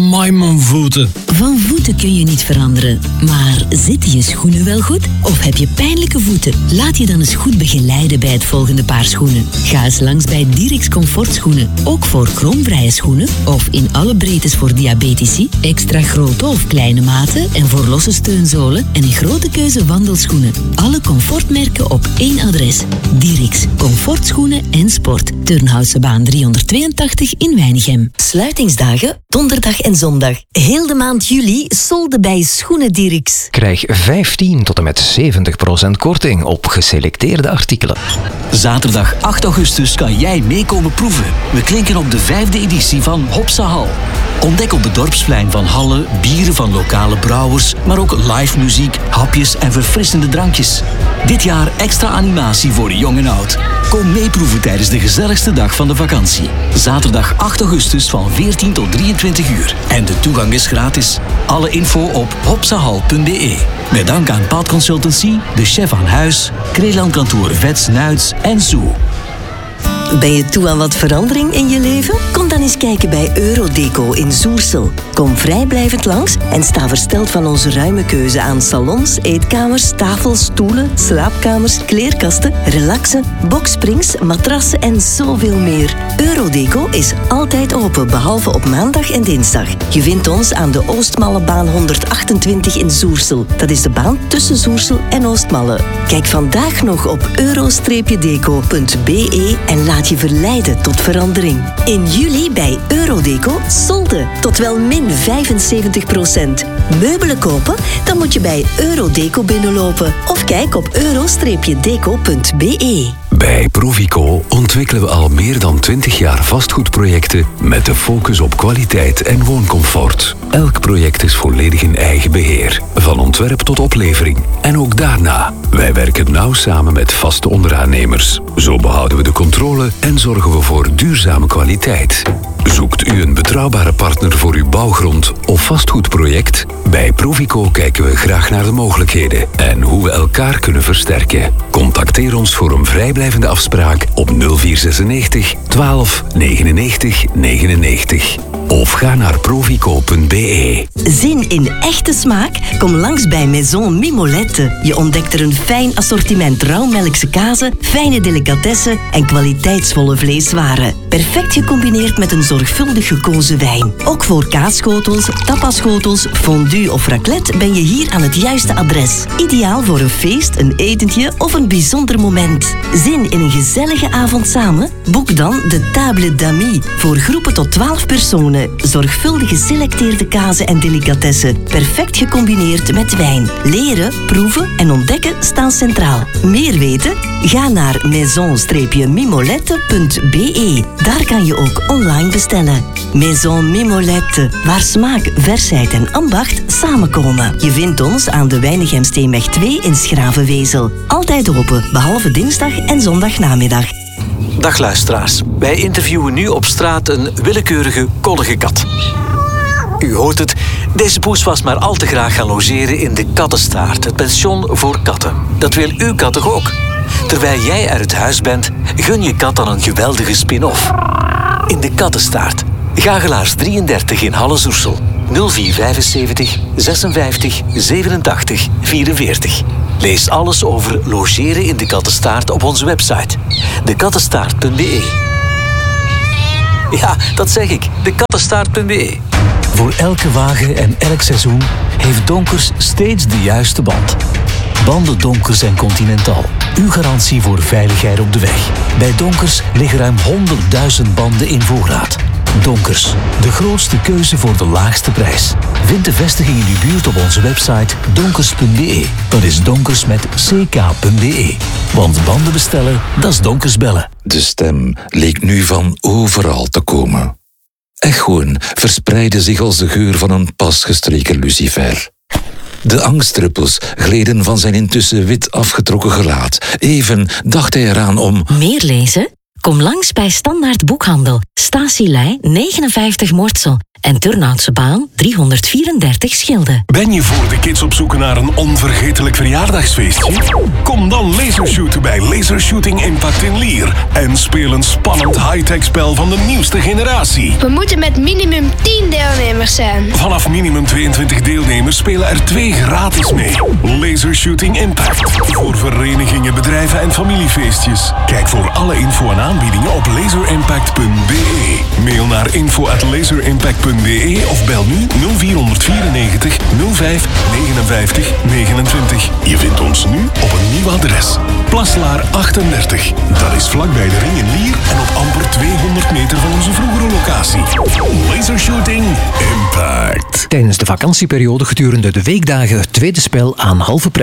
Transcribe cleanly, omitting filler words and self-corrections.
Amai, mijn voeten. Van voeten kun je niet veranderen. Maar zitten je schoenen wel goed? Of heb je pijnlijke voeten? Laat je dan eens goed begeleiden bij het volgende paar schoenen. Ga eens langs bij Dirix Comfortschoenen. Ook voor kromvrije schoenen. Of in alle breedtes voor diabetici. Extra grote of kleine maten. En voor losse steunzolen. En een grote keuze wandelschoenen. Alle comfortmerken op één adres. Dirix Comfortschoenen en Sport. Turnhousebaan 382 in Weinigem. Sluitingsdagen, donderdag en zondag. Heel de maand juli solde bij Schoenen Dirix. Krijg 15 tot en met 70% korting op geselecteerde artikelen. Zaterdag 8 augustus kan jij meekomen proeven. We klinken op de 5e editie van Hopsa Hal. Ontdek op het dorpsplein van Halle bieren van lokale brouwers, maar ook live muziek, hapjes en verfrissende drankjes. Dit jaar extra animatie voor jong en oud. Kom meeproeven tijdens de gezelligste dag van de vakantie. Zaterdag 8 augustus van 14 tot 23 uur. En de toegang is gratis. Alle info op hopsahal.be. Met dank aan Paad Consultancy, de chef aan huis, Kreelandkantoor Vets Nuits en Zoo. Ben je toe aan wat verandering in je leven? Kom dan eens kijken bij Eurodeco in Zoersel. Kom vrijblijvend langs en sta versteld van onze ruime keuze aan salons, eetkamers, tafels, stoelen, slaapkamers, kleerkasten, relaxen, boksprings, matrassen en zoveel meer. Eurodeco is altijd open, behalve op maandag en dinsdag. Je vindt ons aan de Oostmallebaan 128 in Zoersel. Dat is de baan tussen Zoersel en Oostmalle. Kijk vandaag nog op euro-deco.be en laat je verleiden tot verandering. In juli bij Eurodeco solde tot wel min 75%. Meubelen kopen? Dan moet je bij Eurodeco binnenlopen. Of kijk op euro-deco.be. Bij Provico ontwikkelen we al meer dan 20 jaar vastgoedprojecten met de focus op kwaliteit en wooncomfort. Elk project is volledig in eigen beheer, van ontwerp tot oplevering. En ook daarna. Wij werken nauw samen met vaste onderaannemers. Zo behouden we de controle en zorgen we voor duurzame kwaliteit. Zoekt u een betrouwbare partner voor uw bouwgrond of vastgoedproject? Bij Provico kijken we graag naar de mogelijkheden en hoe we elkaar kunnen versterken. Contacteer ons voor een vrijblijvende afspraak op 0496 12 99 99. Of ga naar provico.be. Zin in echte smaak? Kom langs bij Maison Mimolette. Je ontdekt er een fijn assortiment rauwmelkse kazen, fijne delicatessen en kwaliteitsvolle vleeswaren. Perfect gecombineerd met een zorgvuldig gekozen wijn. Ook voor kaasschotels, tapaschotels, fondue of raclette ben je hier aan het juiste adres. Ideaal voor een feest, een etentje of een bijzonder moment. Zin in een gezellige avond samen? Boek dan de Table d'Amis voor groepen tot 12 personen. Zorgvuldig geselecteerde kazen en delicatessen. Perfect gecombineerd met wijn. Leren, proeven en ontdekken staan centraal. Meer weten? Ga naar maison-mimolette.be. Daar kan je ook online bestellen. Maison Mimolette, waar smaak, versheid en ambacht samenkomen. Je vindt ons aan de Weinigemsteenweg 2 in Schravenwezel. Altijd open, behalve dinsdag en zondagnamiddag. Dag luisteraars. Wij interviewen nu op straat een willekeurige kollige kat. U hoort het, deze poes was maar al te graag gaan logeren in de Kattenstaart, het pension voor katten. Dat wil uw kat toch ook? Terwijl jij uit het huis bent, gun je kat dan een geweldige spin-off. In de Kattenstaart. Gagelaars 33 in Halle-Zoersel. 0475 56 87 44. Lees alles over logeren in de Kattenstaart op onze website. dekattenstaart.be. Ja, dat zeg ik. dekattenstaart.be. Voor elke wagen en elk seizoen heeft Donkers steeds de juiste band. Banden Donkers en Continental. Uw garantie voor veiligheid op de weg. Bij Donkers liggen ruim 100.000 banden in voorraad. Donkers, de grootste keuze voor de laagste prijs. Vind de vestiging in uw buurt op onze website donkers.be. Dat is donkers met ck.be. Want banden bestellen, dat is Donkers bellen. De stem leek nu van overal te komen. Echoen verspreidde zich als de geur van een pas gestreken lucifer. De angstdruppels gleden van zijn intussen wit afgetrokken gelaat. Even dacht hij eraan om... Meer lezen? Kom langs bij Standaard Boekhandel. Statielei 59 Mortsel. en Turnhoutse Baan 334 Schilde. Ben je voor de kids op zoek naar een onvergetelijk verjaardagsfeestje? Kom dan lasershooten bij Laser Shooting Impact in Lier en speel een spannend high-tech spel van de nieuwste generatie. We moeten met minimum 10 deelnemers zijn. Vanaf minimum 22 deelnemers spelen er 2 gratis mee. Laser Shooting Impact. Voor verenigingen, bedrijven en familiefeestjes. Kijk voor alle info en aanbiedingen op laserimpact.be. Mail naar info@laserimpact.be of bel nu 0494 05 59 29. Je vindt ons nu op een nieuw adres. Plaslaar 38. Dat is vlakbij de Ring in Lier en op amper 200 meter van onze vroegere locatie. Laser Shooting Impact. Tijdens de vakantieperiode gedurende de weekdagen tweede spel aan halve prijs.